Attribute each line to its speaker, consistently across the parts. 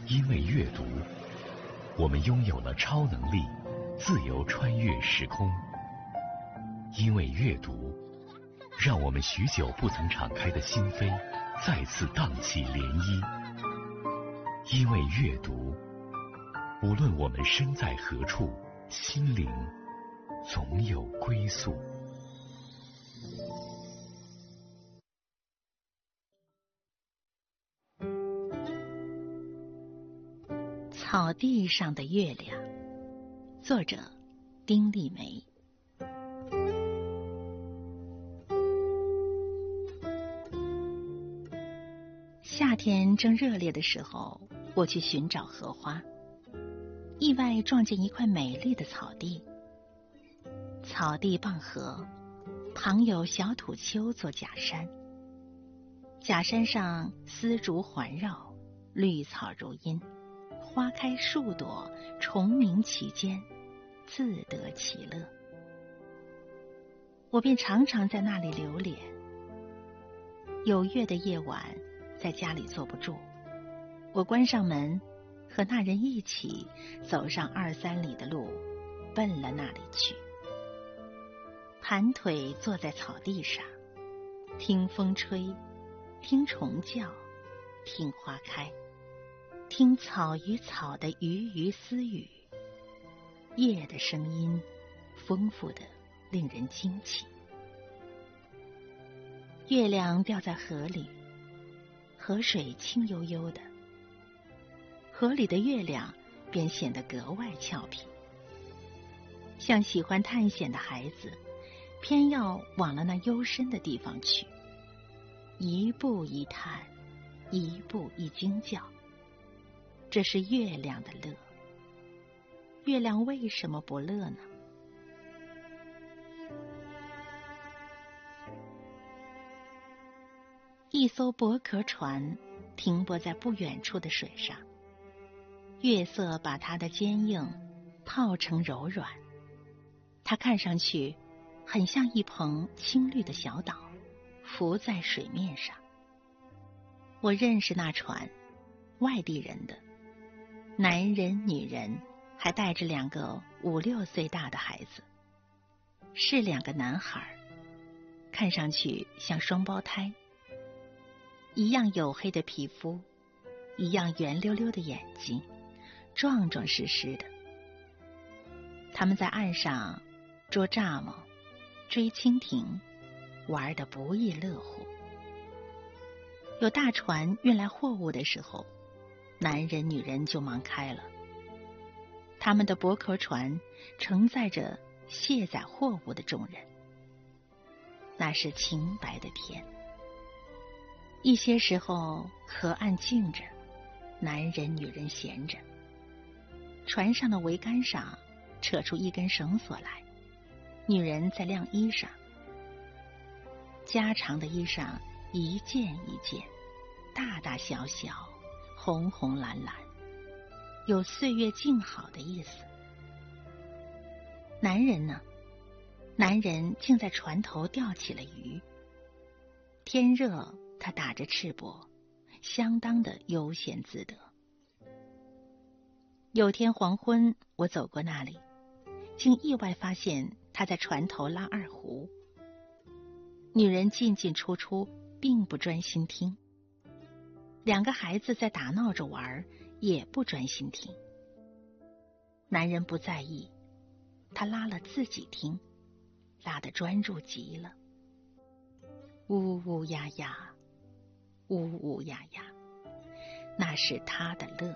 Speaker 1: 因为阅读，我们拥有了超能力，自由穿越时空。因为阅读，让我们许久不曾敞开的心扉再次荡起涟漪。因为阅读，无论我们身在何处，心灵总有归宿。
Speaker 2: 草地上的月亮，作者丁立梅。夏天正热烈的时候，我去寻找荷花，意外撞见一块美丽的草地。草地傍河，旁有小土丘做假山，假山上丝竹环绕，绿草如茵，花开数朵，重鸣其间，自得其乐。我便常常在那里流连。有月的夜晚，在家里坐不住，我关上门，和那人一起走上2-3里的路，奔了那里去。盘腿坐在草地上，听风吹，听虫叫，听花开，听草与草的鱼鱼私语。夜的声音丰富的令人惊奇。月亮掉在河里，河水清悠悠的，河里的月亮便显得格外俏皮，像喜欢探险的孩子，偏要往了那幽深的地方去，一步一探，一步一惊叫。这是月亮的乐。月亮为什么不乐呢？一艘薄壳船停泊在不远处的水上，月色把它的坚硬泡成柔软，它看上去很像一捧青绿的小岛，浮在水面上。我认识那船，外地人的，男人女人，还带着2个5-6岁大的孩子，是2个男孩，看上去像双胞胎，一样黝黑的皮肤，一样圆溜溜的眼睛，壮壮实实的。他们在岸上捉蚱蜢，追蜻蜓，玩得不亦乐乎。有大船运来货物的时候，男人女人就忙开了。他们的薄壳船承载着卸载货物的众人，那是晴白的天。一些时候，河岸静着，男人女人闲着。船上的桅杆上扯出一根绳索来，女人在晾衣裳。家常的衣裳一件一件，大大小小，红红蓝蓝，有岁月静好的意思。男人呢？男人竟在船头钓起了鱼。天热，他打着赤膊，相当的悠闲自得。有天黄昏，我走过那里，竟意外发现他在船头拉二胡。女人进进出出，并不专心听。2个孩子在打闹着玩，也不专心听。男人不在意，他拉了自己听，拉得专注极了。呜呜呀呀，呜呜呀呀，那是他的乐。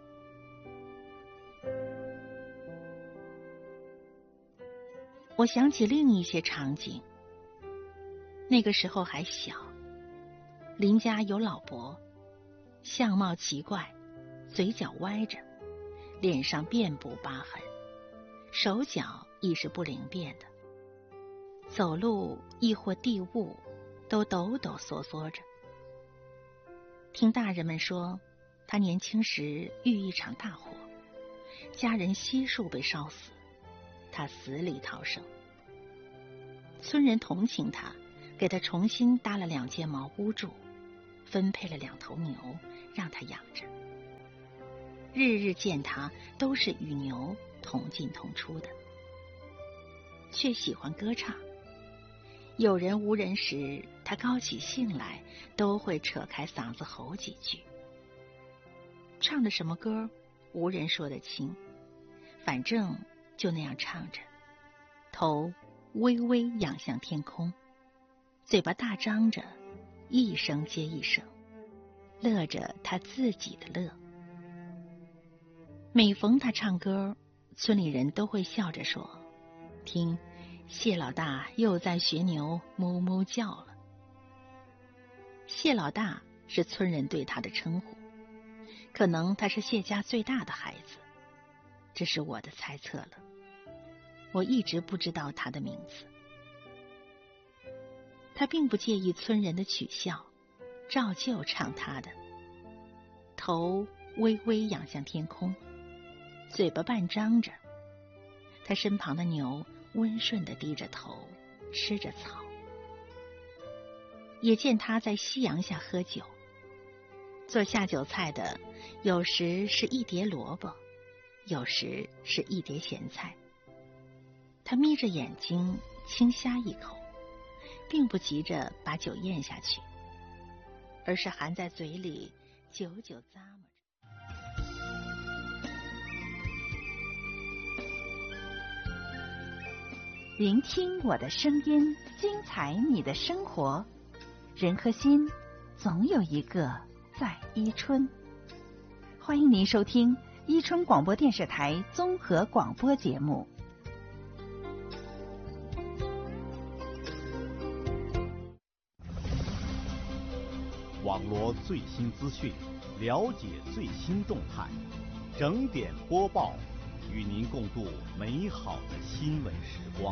Speaker 2: 我想起另一些场景。那个时候还小，邻家有老伯，相貌奇怪，嘴角歪着，脸上遍布疤痕，手脚亦是不灵便的，走路亦或地物都抖抖嗦嗦着。听大人们说，他年轻时遇一场大火，家人悉数被烧死，他死里逃生。村人同情他，给他重新搭了2间茅屋住，分配了2头牛，让他养着。 日日见他都是与牛同进同出的，却喜欢歌唱。有人无人时，他高起兴来都会扯开嗓子吼几句。唱的什么歌无人说得清，反正就那样唱着，头微微仰向天空，嘴巴大张着，一声接一声，乐着他自己的乐。每逢他唱歌，村里人都会笑着说：“听，谢老大又在学牛哞哞叫了。”谢老大是村人对他的称呼，可能他是谢家最大的孩子，这是我的猜测了。我一直不知道他的名字。他并不介意村人的取笑，照旧唱他的，头微微仰向天空，嘴巴半张着。他身旁的牛温顺地低着头吃着草。也见他在夕阳下喝酒，做下酒菜的有时是一碟萝卜，有时是一碟咸菜。他眯着眼睛轻呷一口，并不急着把酒咽下去，而是含在嘴里久久咂摸着。
Speaker 3: 聆听我的声音，精彩你的生活。人和心，总有一个在伊春。欢迎您收听伊春广播电视台综合广播节目。
Speaker 4: 网罗最新资讯，了解最新动态，整点播报，与您共度美好的新闻时光。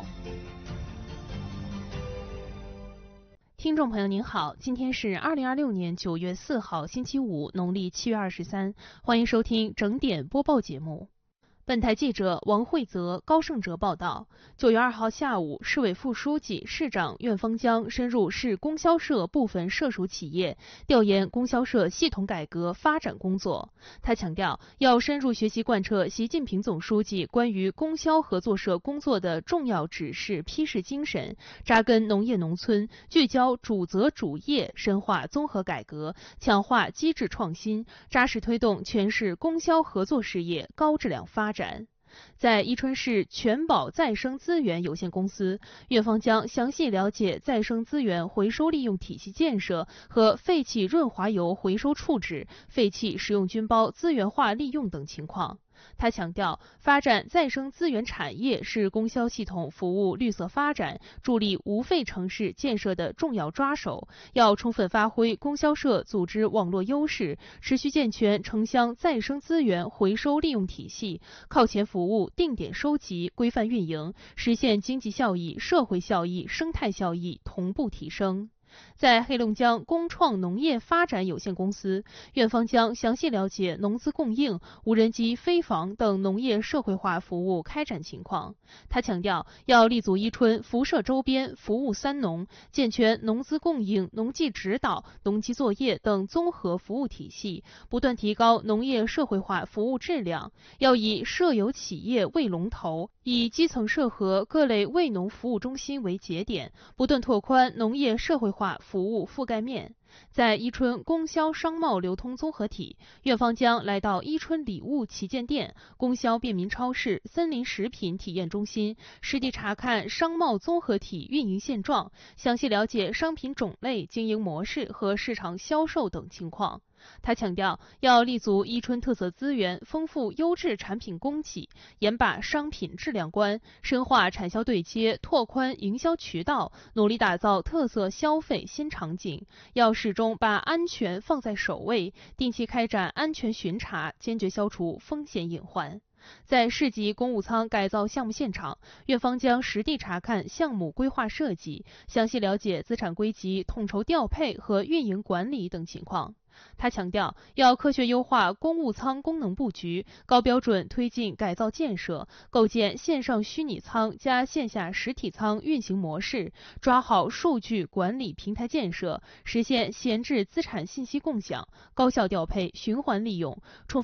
Speaker 5: 听众朋友您好，今天是2026年9月4号星期五，农历7月23，欢迎收听整点播报节目。本台记者王慧泽、高胜哲报道，9月2号下午，市委副书记、市长苑方江深入市供销社部分涉属企业，调研供销社系统改革发展工作。他强调，要深入学习贯彻习近平总书记关于供销合作社工作的重要指示批示精神，扎根农业农村，聚焦主责主业，深化综合改革，强化机制创新，扎实推动全市供销合作事业高质量发展。在伊春市全保再生资源有限公司，苑方江详细了解再生资源回收利用体系建设和废气润滑油回收处置、废气使用菌孢资源化利用等情况。他强调，发展再生资源产业是供销系统服务绿色发展、助力无废城市建设的重要抓手，要充分发挥供销社组织网络优势，持续健全城乡再生资源回收利用体系，靠前服务、定点收集、规范运营，实现经济效益、社会效益、生态效益同步提升。在黑龙江工创农业发展有限公司，苑方江详细了解农资供应、无人机飞防等农业社会化服务开展情况。他强调，要立足伊春辐射周边服务三农，健全农资供应、农技指导、农机作业等综合服务体系，不断提高农业社会化服务质量。要以社有企业为龙头，以基层社和各类为农服务中心为节点，不断拓宽农业社会化服务覆盖面。在伊春供销商贸流通综合体，苑方江来到伊春礼物旗舰店、供销便民超市、森林食品体验中心，实地查看商贸综合体运营现状，详细了解商品种类、经营模式和市场销售等情况。他强调，要立足伊春特色资源，丰富优质产品供给，严把商品质量关，深化产销对接，拓宽营销渠道，努力打造特色消费新场景。要始终把安全放在首位，定期开展安全巡查，坚决消除风险隐患。在市级公务舱改造项目现场，苑方江实地查看项目规划设计，详细了解资产归集、统筹调配和运营管理等情况。他强调，要科学优化公务舱功能布局，高标准推进改造建设，构建线上虚拟舱加线下实体舱运行模式，抓好数据管理平台建设，实现闲置资产信息共享、高效调配、循环利用，充分